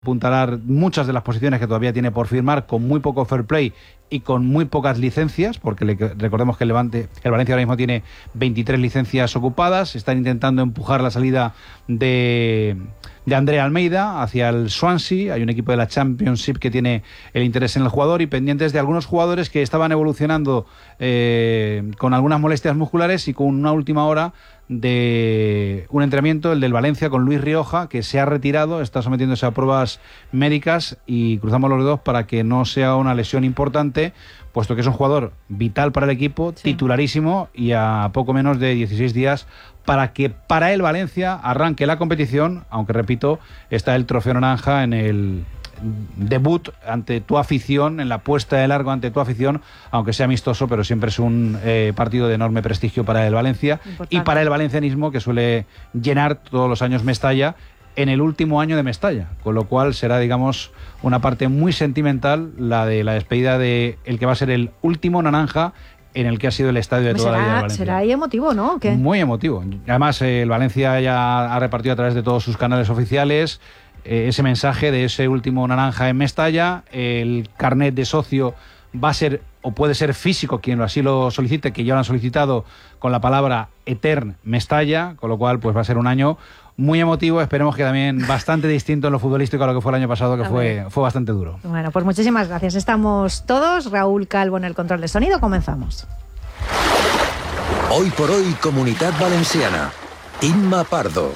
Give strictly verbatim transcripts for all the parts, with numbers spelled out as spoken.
apuntalar muchas de las posiciones que todavía tiene por firmar, con muy poco fair play y con muy pocas licencias, porque le, recordemos que el Levante, el Valencia ahora mismo tiene veintitrés licencias ocupadas. Están intentando empujar la salida de, de André Almeida hacia el Swansea. Hay un equipo de la Championship que tiene el interés en el jugador, y pendientes de algunos jugadores que estaban evolucionando eh, con algunas molestias musculares, y con una última hora de un entrenamiento, el del Valencia, con Luis Rioja, que se ha retirado, está sometiéndose a pruebas médicas, y cruzamos los dedos para que no sea una lesión importante, puesto que es un jugador vital para el equipo, sí, titularísimo, y a poco menos de dieciséis días para que para el Valencia arranque la competición, aunque repito, está el trofeo naranja en el debut ante tu afición, en la puesta de largo ante tu afición, aunque sea amistoso, pero siempre es un eh, partido de enorme prestigio para el Valencia. Importante. Y para el valencianismo, que suele llenar todos los años Mestalla, en el último año de Mestalla, con lo cual será, digamos, una parte muy sentimental la de la despedida de el que va a ser el último naranja en el que ha sido el estadio de toda será, la vida de Valencia. Será ahí emotivo, ¿no? ¿Qué? Muy emotivo. Además, eh, el Valencia ya ha repartido a través de todos sus canales oficiales eh, ese mensaje de ese último naranja en Mestalla. El carnet de socio va a ser, o puede ser físico, quien así lo solicite, que ya lo han solicitado, con la palabra Etern Mestalla, con lo cual pues va a ser un año muy emotivo. Esperemos que también bastante distinto en lo futbolístico a lo que fue el año pasado, que fue, fue bastante duro. Bueno, pues muchísimas gracias. Estamos todos. Raúl Calvo en el control de sonido. Comenzamos. Hoy por hoy, Comunidad Valenciana. Inma Pardo.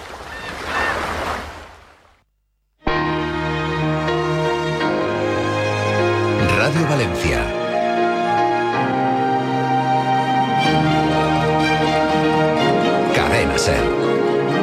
Radio Valencia.